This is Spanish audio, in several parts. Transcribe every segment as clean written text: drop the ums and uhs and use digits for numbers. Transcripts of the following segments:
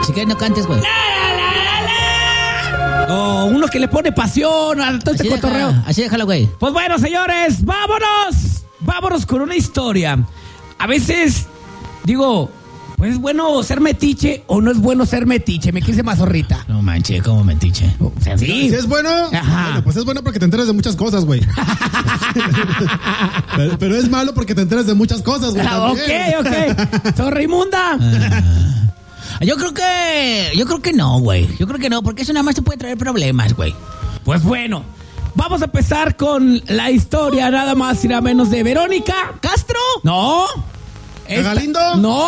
Si quieres no cantes, güey. O uno que le pone pasión a todo este cotorreo. Así déjalo, güey. Pues bueno, señores, vámonos con una historia. A veces, digo, pues es bueno ser metiche o no es bueno ser metiche. Me quise mazorrita. No manches, como metiche. O sea, sí. Si es bueno, Ajá. bueno, pues es bueno porque te enteras de muchas cosas, güey. pero es malo porque te enteras de muchas cosas, güey. Ok. Sorrimunda. Yo creo que no, güey. Yo creo que no, porque eso nada más te puede traer problemas, güey. Pues bueno, vamos a empezar con la historia nada más y nada menos de Verónica ¿Castro? No. ¿Galindo? No.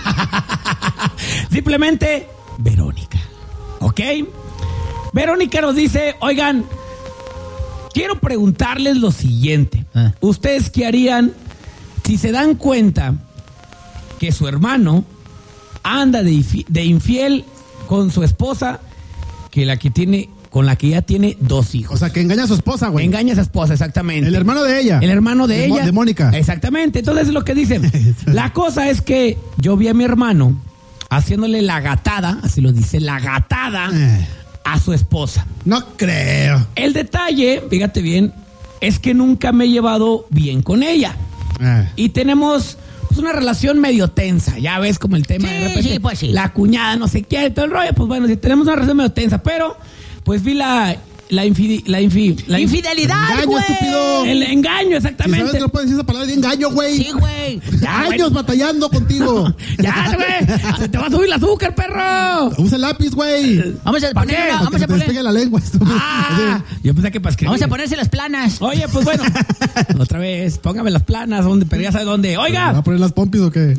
Simplemente Verónica. ¿Ok? Verónica nos dice, oigan, quiero preguntarles lo siguiente. ¿Ustedes qué harían si se dan cuenta que su hermano anda de infiel con su esposa, con la que ya tiene 2 hijos? O sea, que engaña a su esposa, güey. Engaña a su esposa, exactamente. El hermano de ella. El hermano de ella. De Mónica. Exactamente. Entonces es lo que dicen. La cosa es que yo vi a mi hermano haciéndole la gatada, así lo dice, la gatada a su esposa. No creo. El detalle, fíjate bien, es que nunca me he llevado bien con ella. Y tenemos pues una relación medio tensa, ya ves como el tema Sí, de repente, sí, pues sí. la cuñada no sé qué, todo el rollo, pues bueno, si tenemos una relación medio tensa, pero pues vi la Infidelidad, Engaño, güey. estúpido. el engaño, Si exactamente. sabes que no puedes decir esa palabra de engaño, güey. Sí, güey. Años batallando contigo. Ya, güey, se te va a subir el azúcar, perro. Usa el lápiz, güey. Vamos a ¿Para poner, qué? vamos Que se a te poner. despegue la lengua. Yo pensé que para escribir. Vamos a ponerse las planas. Oye, pues bueno, otra vez, póngame las planas, pero ya sabes dónde. ¿Va Oiga. a poner las pompis o qué?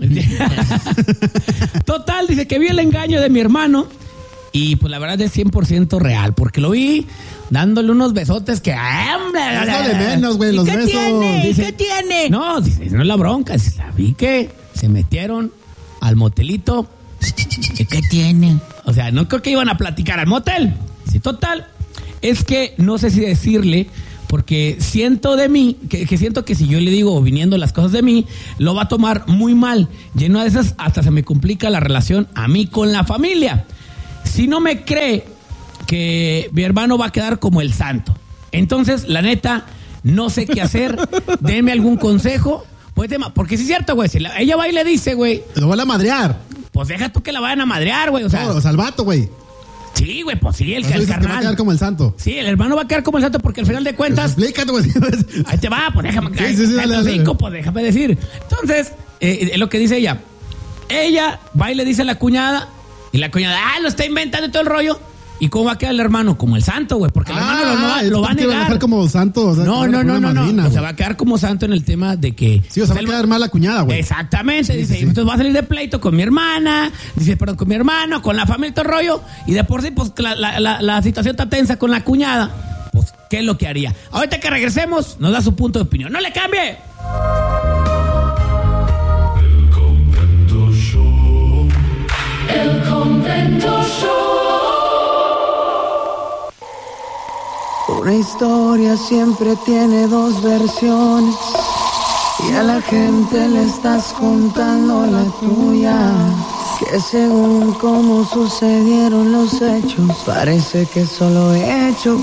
Total, dice que vi el engaño de mi hermano y pues la verdad es 100% real, porque lo vi dándole unos besotes que... ¡hombre! Es lo de menos, güey, ¿Y los qué besos. tiene? ¿Y Dice- qué tiene? No, dice, no es la bronca, dice, la vi que se metieron al motelito. ¿Y qué tiene? O sea, no creo que iban a platicar al motel. Sí, total. Es que no sé si decirle, porque siento de mí, que siento que si yo le digo viniendo las cosas de mí, lo va a tomar muy mal. Y en una de esas hasta se me complica la relación a mí con la familia. Si no me cree que mi hermano va a quedar como el santo. Entonces, la neta, no sé qué hacer. Denme algún consejo. Pues, porque sí es cierto, güey. Si ella va y le dice, güey, Lo van a madrear. pues deja tú que la vayan a madrear, güey. O sea, No, o sea, el vato, güey. sí, güey, pues sí, el Eso dices que va a carnal. quedar como el santo. Sí, el hermano va a quedar como el santo porque al final de cuentas, Explícate, güey. ahí te va, pues déjame Sí, sí, dale, dale. pues déjame decir. Entonces, es lo que dice ella. Ella va y le dice a la cuñada, y la cuñada, lo está inventando y todo el rollo. ¿Y cómo va a quedar el hermano? Como el santo, güey, porque el hermano lo va a que va a negar. dejar como santo. O sea, No, que va a poner madrina, O sea, güey. va a quedar como santo en el tema de que... Sí, o sea, va a quedar mal la cuñada, güey. Exactamente, Sí, dice, sí, sí. entonces va a salir de pleito con mi hermana, dice, perdón, con mi hermano, con la familia y todo el rollo, y de por sí, pues, la situación está tensa con la cuñada, pues, ¿qué es lo que haría? Ahorita que regresemos, nos da su punto de opinión. ¡No le cambie! El Convento Show. Una historia siempre tiene 2 versiones y a la gente le estás contando la tuya. Que según cómo sucedieron los hechos, parece que solo he hecho